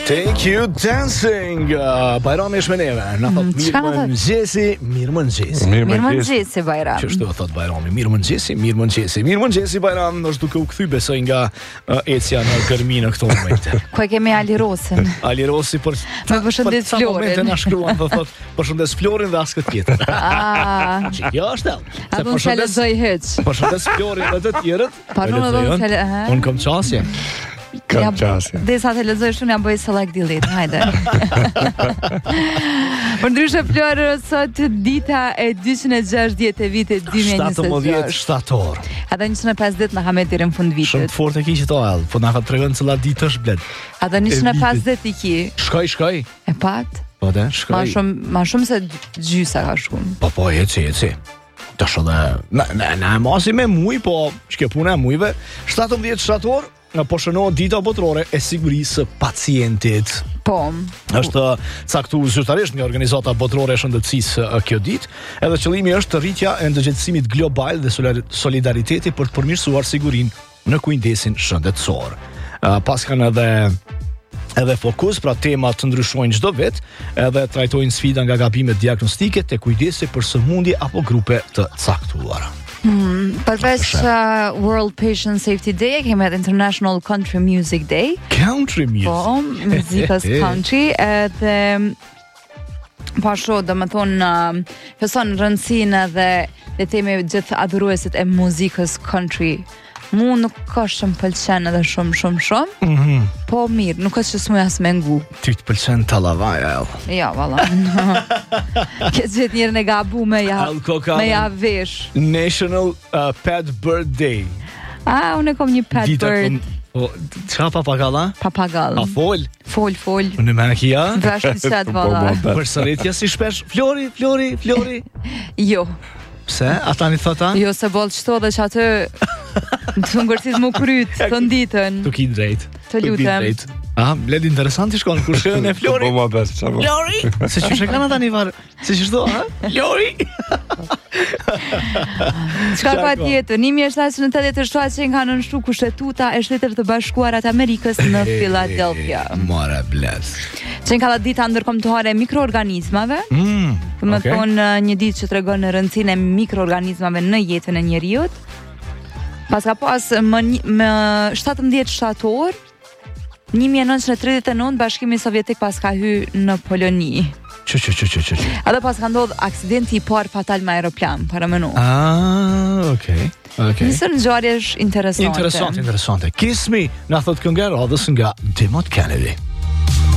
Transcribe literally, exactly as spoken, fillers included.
Take you dancing. Uh, Bajrami është me neve. Na thot mirë mëngjesi, mirë mëngjesi. Mirë mëngjesi Bajram. Ç'është do thot Bajrami? Mirë mëngjesi, mirë mëngjesi. Mirë mëngjesi Bajram, është duke u kthy besoj nga uh, ecja në Gërmi në këto momente. Ku e kemi Ali Rosin? Ali Rosi për Me përshëndet Florin. Momente na shkruan do thot përshëndes Florin dhe as këtë tjetër. Ah. Jo është. A do të lexoj hiç. Përshëndes Florin dhe të tjerët. Pa nuk do të thënë. Un kam çasje. Kam qasje. Dhe sa të lexoj shumë jam bëj select delete. Hajde. Për ndryshe Florë, sot dita e dyqind e gjashtëdhjetë e vitit dy mijë e njëzet e shtatëmbëdhjetë shtator. Ata njëqind e pesëdhjetë na hamet deri në fund vitit. Shumë fort e ki që to ell, po na ka tregon cila ditë është blet. Ata njëqind e pesëdhjetë i ki. Shkoj, shkoj. E pat? Po dhe, shkoj. Ma shumë, ma shumë se gjysa ka shkum. Po po, eci, eci. Të shëllë, na, na, na e masi me muj, po shke puna e mujve. shtatëmbëdhjetë shtator, po shënohet dita botërore e sigurisë së pacientit. Po. Është caktuar zyrtarisht nga Organizata Botërore e Shëndetësisë kjo ditë, edhe qëllimi është rritja e ndërgjegjësimit global dhe solidariteti për të përmirësuar sigurinë në kujdesin shëndetësor. Pas kanë edhe edhe fokus, pra tema të ndryshojnë çdo vit, edhe trajtojnë sfida nga gabimet diagnostike te kujdesi për sëmundje apo grupe të caktuara. Hmm, përveç uh, World Patient Safety Day, kemi edhe International Country Music Day. Country music. Po, muzikës country, edhe pasho, do më thonë, uh, feson rëndësinë edhe dhe temi gjithë adhuruesit e muzikës country. Mu nuk ka shumë pëlqen edhe shumë, shumë, shumë. Mm-hmm. Po mirë, nuk është që s'mu jas me ngu. Ty të pëlqen talavaja, el. Ja, valla. Këtë gjithë njërë në gabu me ja, me ja vesh. National uh, Pet Bird Day. A, unë e kom një pet Dita bird. Kom, o, qa papagalla? Papagall. A fol? Fol, fol. Unë me në kia? Vesh në qëtë, valla. Për sëritja si shpesh, Flori, Flori, Flori. Jo. Pse? Ata një thota? Jo, se bolë qëto dhe që atë të ngërësit mu kryt, të nditën. Tu ki drejt. Të lutem. Ah, bled interesant i shkon, kur shkën e Flori. Po ma bes, qa po? Flori! Se që shkën ata një varë, se që shdo, ha? Flori! Qka ka tjetë, një mijë e shtatëqind e tetëdhjetë e shtuar që nga nënshtu kushtetuta e Shtetit të Bashkuarat Amerikës në Philadelphia. Mare bled. Që nga dita ndërkombëtare e mikroorganizmave, Mm, të më okay. thonë një ditë që tregon në rëndësinë e mikroorganizmave në jetën e njeriut. Pas ka pas më, më shtatëmbëdhjetë shtator, një mijë e nëntëqind e tridhjetë e nëntë Bashkimi Sovjetik pas ka hy në Poloni. Që, që, që, që, që, që. Edhe pas ka ndodh aksidenti i parë fatal me aeroplan, para menu. Ah, okej. Okay. Nisën ngjarjesh interesante. Interesante, interesante. Kiss Me, na thot këngë radhës nga Demot Kennedy.